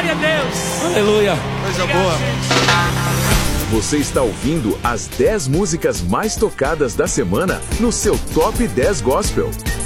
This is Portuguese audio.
Glória a Deus. Aleluia. Coisa boa. Você está ouvindo as 10 músicas mais tocadas da semana no seu Top 10 Gospel.